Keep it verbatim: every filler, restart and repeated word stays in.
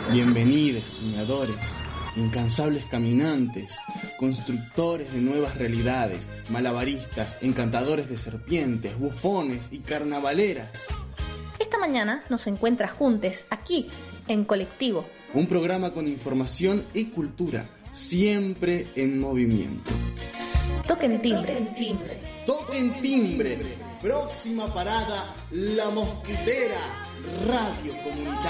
Bienvenidos, soñadores, incansables caminantes, constructores de nuevas realidades, malabaristas, encantadores de serpientes, bufones y carnavaleras. Esta mañana nos encuentras juntos aquí, en Colectivo. Un programa con información y cultura, siempre en movimiento. Toquen timbre. Toquen timbre. Toquen timbre. Próxima parada, La Mosquitera, Radio Comunitaria.